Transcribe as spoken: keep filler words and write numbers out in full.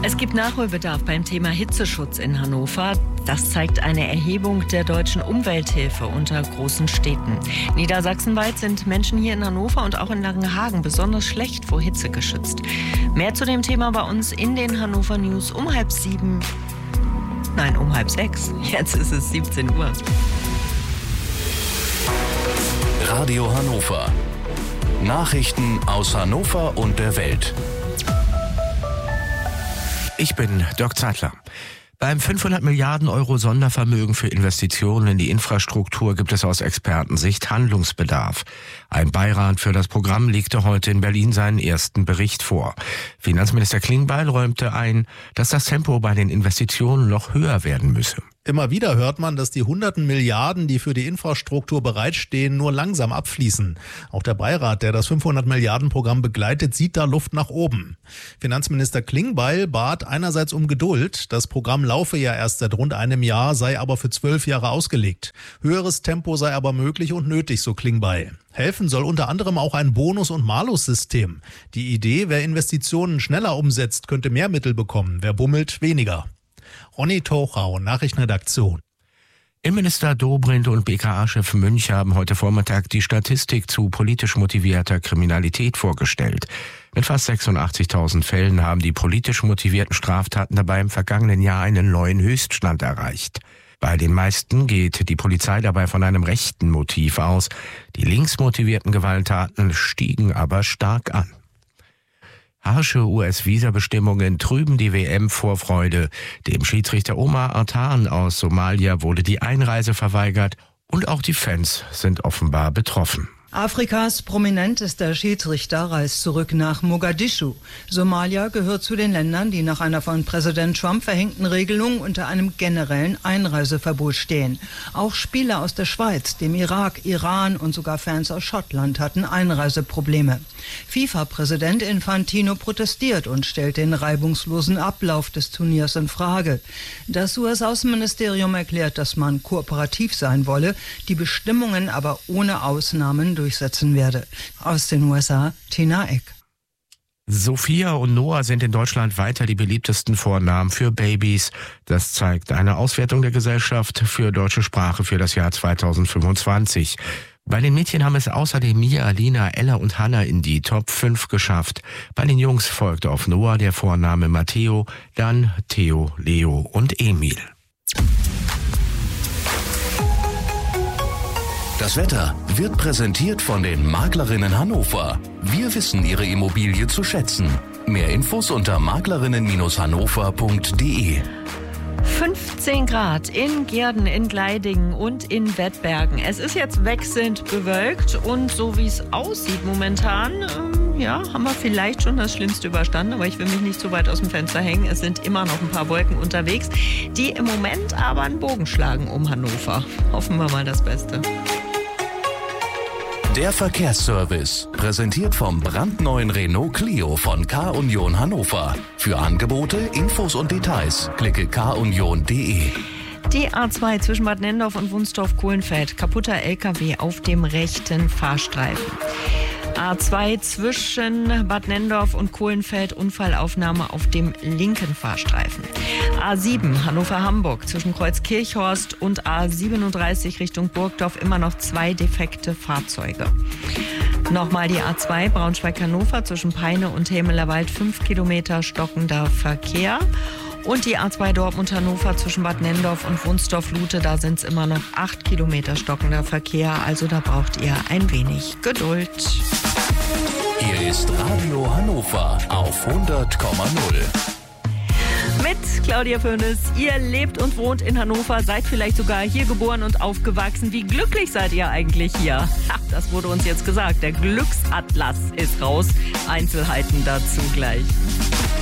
Es gibt Nachholbedarf beim Thema Hitzeschutz in Hannover. Das zeigt eine Erhebung der Deutschen Umwelthilfe unter großen Städten. Niedersachsenweit sind Menschen hier in Hannover und auch in Langenhagen besonders schlecht vor Hitze geschützt. Mehr zu dem Thema bei uns in den Hannover News um halb sieben. Nein, um halb sechs. Jetzt ist es siebzehn Uhr. Radio Hannover. Nachrichten aus Hannover und der Welt. Ich bin Dirk Zeitler. Beim fünfhundert Milliarden Euro Sondervermögen für Investitionen in die Infrastruktur gibt es aus Expertensicht Handlungsbedarf. Ein Beirat für das Programm legte heute in Berlin seinen ersten Bericht vor. Finanzminister Klingbeil räumte ein, dass das Tempo bei den Investitionen noch höher werden müsse. Immer wieder hört man, dass die hunderten Milliarden, die für die Infrastruktur bereitstehen, nur langsam abfließen. Auch der Beirat, der das fünfhundert Milliarden Programm begleitet, sieht da Luft nach oben. Finanzminister Klingbeil bat einerseits um Geduld. Das Programm laufe ja erst seit rund einem Jahr, sei aber für zwölf Jahre ausgelegt. Höheres Tempo sei aber möglich und nötig, so Klingbeil. Helfen soll unter anderem auch ein Bonus- und Malus-System. Die Idee, wer Investitionen schneller umsetzt, könnte mehr Mittel bekommen, wer bummelt, weniger. Ronny Tochau, Nachrichtenredaktion. Innenminister Dobrindt und B K A-Chef Münch haben heute Vormittag die Statistik zu politisch motivierter Kriminalität vorgestellt. Mit fast sechsundachtzigtausend Fällen haben die politisch motivierten Straftaten dabei im vergangenen Jahr einen neuen Höchststand erreicht. Bei den meisten geht die Polizei dabei von einem rechten Motiv aus. Die links motivierten Gewalttaten stiegen aber stark an. Harsche U S-Visabestimmungen trüben die W M-Vorfreude. Dem Schiedsrichter Omar Artan aus Somalia wurde die Einreise verweigert und auch die Fans sind offenbar betroffen. Afrikas prominentester Schiedsrichter reist zurück nach Mogadischu. Somalia gehört zu den Ländern, die nach einer von Präsident Trump verhängten Regelung unter einem generellen Einreiseverbot stehen. Auch Spieler aus der Schweiz, dem Irak, Iran und sogar Fans aus Schottland hatten Einreiseprobleme. FIFA-Präsident Infantino protestiert und stellt den reibungslosen Ablauf des Turniers in Frage. Das U S-Außenministerium erklärt, dass man kooperativ sein wolle, die Bestimmungen aber ohne Ausnahmen durchsetzen werde. Aus den U S A, Tina Eck. Sophia und Noah sind in Deutschland weiter die beliebtesten Vornamen für Babys. Das zeigt eine Auswertung der Gesellschaft für deutsche Sprache für das Jahr zweitausendfünfundzwanzig. Bei den Mädchen haben es außerdem Mia, Alina, Ella und Hannah in die Top fünf geschafft. Bei den Jungs folgte auf Noah der Vorname Matteo, dann Theo, Leo und Emil. Das Wetter wird präsentiert von den Maklerinnen Hannover. Wir wissen Ihre Immobilie zu schätzen. Mehr Infos unter maklerinnen hannover punkt de. fünfzehn Grad in Gehrden, in Gleidingen und in Wettbergen. Es ist jetzt wechselnd bewölkt und so wie es aussieht momentan, ähm, ja, haben wir vielleicht schon das Schlimmste überstanden, aber ich will mich nicht zu weit aus dem Fenster hängen. Es sind immer noch ein paar Wolken unterwegs, die im Moment aber einen Bogen schlagen um Hannover. Hoffen wir mal das Beste. Der Verkehrsservice, präsentiert vom brandneuen Renault Clio von K-Union Hannover. Für Angebote, Infos und Details klicke k union punkt de. Die A zwei zwischen Bad Nendorf und Wunstorf-Kohlenfeld. Kaputter L K W auf dem rechten Fahrstreifen. A zwei zwischen Bad Nendorf und Kohlenfeld, Unfallaufnahme auf dem linken Fahrstreifen. A sieben Hannover-Hamburg zwischen Kreuzkirchhorst und A siebenunddreißig Richtung Burgdorf immer noch zwei defekte Fahrzeuge. Nochmal die A zwei Braunschweig-Hannover zwischen Peine und Hämelerwald, fünf Kilometer stockender Verkehr. Und die A zwei Dortmund-Hannover zwischen Bad Nendorf und Wunstorf-Lute, da sind es immer noch acht Kilometer stockender Verkehr. Also da braucht ihr ein wenig Geduld. Hier ist Radio Hannover auf hundert Komma null. Mit Claudia Fürnes. Ihr lebt und wohnt in Hannover, seid vielleicht sogar hier geboren und aufgewachsen. Wie glücklich seid ihr eigentlich hier? Ha, das wurde uns jetzt gesagt. Der Glücksatlas ist raus. Einzelheiten dazu gleich.